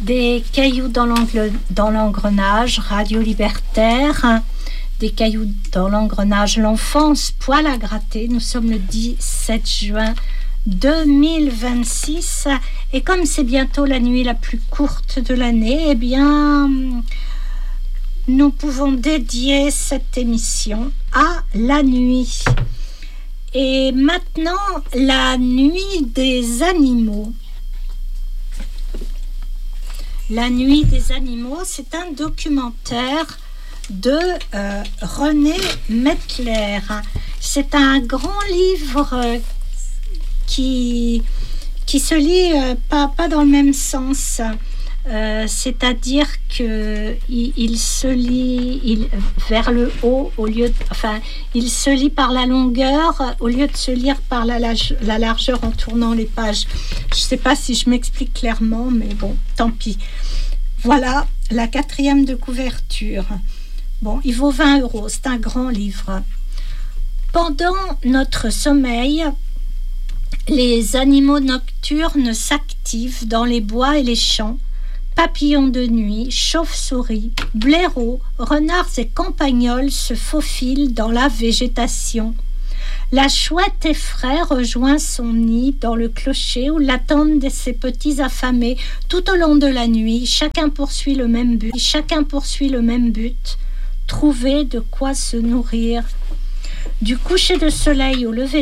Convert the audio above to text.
Des cailloux dans l'engrenage, Radio Libertaire. Des cailloux dans l'engrenage, l'enfance, poil à gratter. Nous sommes le 17 juin 2026. Et comme c'est bientôt la nuit la plus courte de l'année, eh bien, nous pouvons dédier cette émission à la nuit. Et maintenant, la nuit des animaux. La nuit des animaux, c'est un documentaire de René Mettler. C'est un grand livre qui se lit pas dans le même sens. C'est-à-dire qu'il se lit vers le haut il se lit par la longueur au lieu de se lire par la largeur en tournant les pages. Je ne sais pas si je m'explique clairement, mais bon, tant pis. Voilà la 4e de couverture. Bon, il vaut 20 €, c'est un grand livre. Pendant notre sommeil, les animaux nocturnes s'activent dans les bois et les champs. Papillons de nuit, chauves-souris, blaireaux, renards et campagnols se faufilent dans la végétation. La chouette effraie rejoint son nid dans le clocher où l'attendent ses petits affamés. Tout au long de la nuit, chacun poursuit le même but, trouver de quoi se nourrir. Du coucher de soleil au lever